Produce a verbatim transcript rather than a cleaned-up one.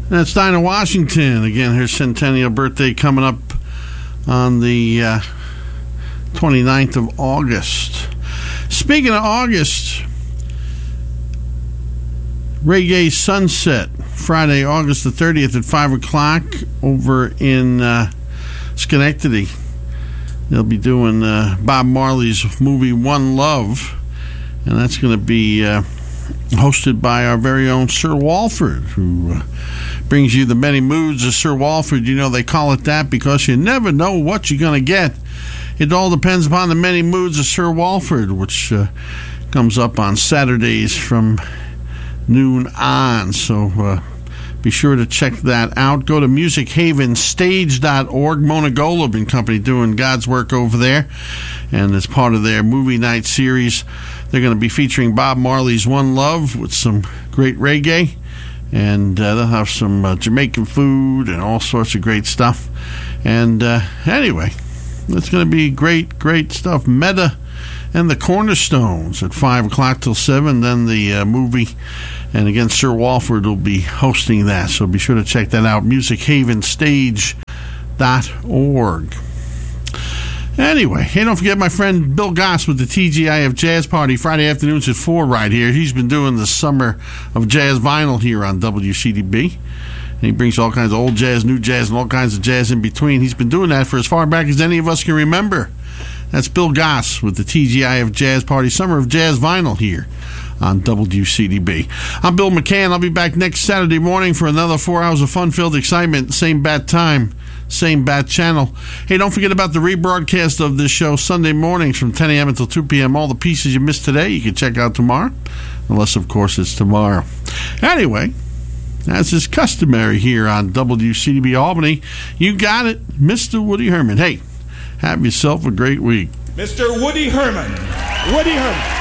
That's Dinah Washington. Again, her centennial birthday coming up on the uh, twenty-ninth of August. Speaking of August, Reggae Sunset, Friday, August the thirtieth at five o'clock over in uh, Schenectady. They'll be doing uh, Bob Marley's movie One Love, and that's going to be uh, hosted by our very own Sir Walford, who uh, brings you the many moods of Sir Walford. You know, they call it that because you never know what you're going to get. It all depends upon the many moods of Sir Walford, which uh, comes up on Saturdays from noon on. So uh, be sure to check that out. Go to music haven stage dot org. Mona Golub and company doing God's work over there. And as part of their movie night series, they're going to be featuring Bob Marley's One Love with some great reggae. And uh, they'll have some uh, Jamaican food and all sorts of great stuff. And uh, anyway, it's going to be great, great stuff. Meta and the Cornerstones at five o'clock till seven. Then the uh, movie. And again, Sir Walford will be hosting that. So be sure to check that out. music haven stage dot org. Anyway, hey, don't forget my friend Bill Goss with the T G I F Jazz Party Friday afternoons at four right here. He's been doing the Summer of Jazz Vinyl here on W C D B. And he brings all kinds of old jazz, new jazz, and all kinds of jazz in between. He's been doing that for as far back as any of us can remember. That's Bill Goss with the T G I F Jazz Party Summer of Jazz Vinyl here on W C D B. I'm Bill McCann. I'll be back next Saturday morning for another four hours of fun-filled excitement. Same bat time, same bat channel. Hey, don't forget about the rebroadcast of this show Sunday mornings from ten a.m. until two p.m. All the pieces you missed today, you can check out tomorrow. Unless, of course, it's tomorrow. Anyway, as is customary here on W C D B Albany, you got it, Mister Woody Herman. Hey, have yourself a great week. Mister Woody Herman. Woody Herman.